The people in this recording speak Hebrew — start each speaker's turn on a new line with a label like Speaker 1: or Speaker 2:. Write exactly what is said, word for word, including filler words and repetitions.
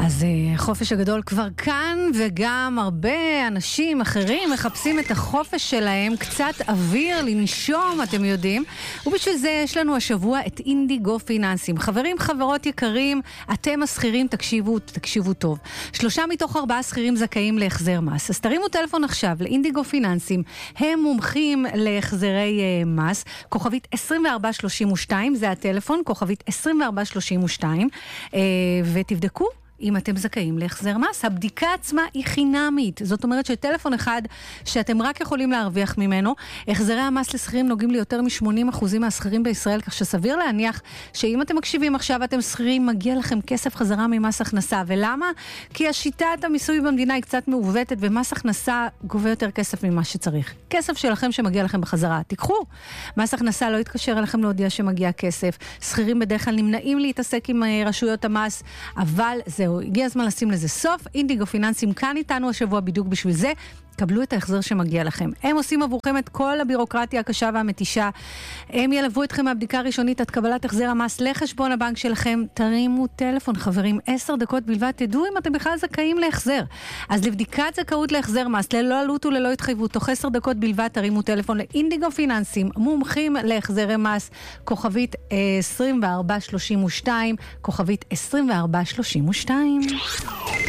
Speaker 1: אז החופש הגדול כבר כאן, וגם הרבה אנשים אחרים מחפשים את החופש שלהם, קצת אוויר לנשום, אתם יודעים. ובשביל זה יש לנו השבוע את אינדיגו פיננסים. חברים, חברות יקרים, אתם השכירים, תקשיבו, תקשיבו טוב. שלושה מתוך ארבעה שכירים זכאים להחזר מס. אז תרימו טלפון עכשיו לאינדיגו פיננסים. הם מומחים להחזרי uh, מס. כוכבית עשרים וארבע שלושים ושתיים, זה הטלפון, כוכבית עשרים וארבע שלושים ושתיים. Uh, ותבדקו אם אתם זכאים להחזר מס. הבדיקה עצמה היא חינמית. זאת אומרת שטלפון אחד שאתם רק יכולים להרוויח ממנו, החזרי המס לשכירים נוגעים ליותר מ-שמונים אחוז מהשכירים בישראל, כך שסביר להניח שאם אתם מקשיבים עכשיו ואתם שכירים, מגיע לכם כסף חזרה ממס הכנסה. ולמה? כי השיטת המיסוי במדינה היא קצת מעוותת, ומס הכנסה גובה יותר כסף ממה שצריך. כסף שלכם שמגיע לכם בחזרה, תיקחו. מס הכנסה לא יתקשר אליכם להודיע שמגיע כסף. שכירים בדרך כלל נמנעים להתעסק עם רשויות המס, אבל זה הגיע הזמן לשים לזה סוף. אינדיגו פיננסים כאן איתנו השבוע בדיוק בשביל זה. קבלו את ההחזר שמגיע לכם. הם עושים עבורכם את כל הבירוקרטיה הקשה והמתישה. הם ילוו אתכם מהבדיקה הראשונית עד קבלת החזר המס לחשבון הבנק שלכם. תרימו טלפון, חברים, עשר דקות בלבד, תדעו אם אתם בכלל זכאים להחזר. אז לבדיקת זכאות להחזר מס, ללא עלות וללא התחייבות, תוך עשר דקות בלבד תרימו טלפון לאינדיגו פיננסים, מומחים להחזרי מס, כוכבית עשרים וארבע שלושים ושתיים, כוכבית עשרים וארבע שלושים ושתיים.